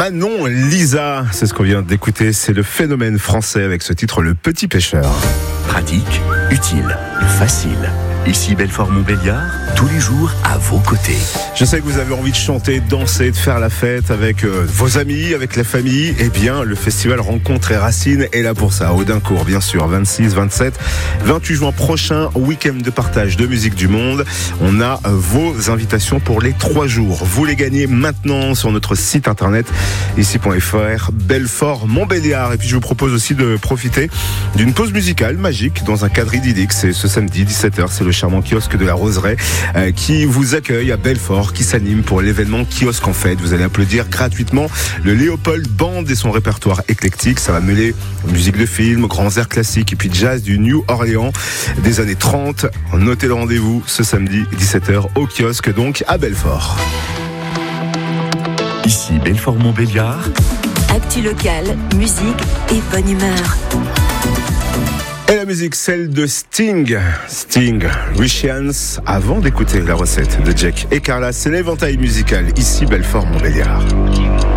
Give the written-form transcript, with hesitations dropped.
Manon Lisa, c'est ce qu'on vient d'écouter, c'est le phénomène français avec ce titre Le Petit Pêcheur. Pratique, utile, facile. Ici Belfort-Montbéliard, tous les jours à vos côtés. Je sais que vous avez envie de chanter, de danser, de faire la fête avec vos amis, avec la famille. Eh bien, le festival Rencontres et Racines est là pour ça. Audincourt, bien sûr, 26, 27, 28 juin prochain, week-end de partage de musique du monde. On a vos invitations pour les 3 jours. Vous les gagnez maintenant sur notre site internet, ici.fr, Belfort-Montbéliard. Et puis, je vous propose aussi de profiter d'une pause musicale magique dans un cadre idyllique. C'est ce samedi, 17h. C'est le charmant kiosque de la Roseraie qui vous accueille à Belfort, qui s'anime pour l'événement Kiosque en Fête. Vous allez applaudir gratuitement le Léopold Band et son répertoire éclectique. Ça va mêler musique de film, grands airs classiques et puis jazz du New Orleans des années 30. Notez le rendez-vous ce samedi 17h au kiosque, donc à Belfort. Ici Belfort-Montbéliard. Actu locale, musique et bonne humeur. Et la musique, celle de Sting, Richans, avant d'écouter la recette de Jack et Carla, c'est l'éventail musical, ici Belfort-Montbéliard.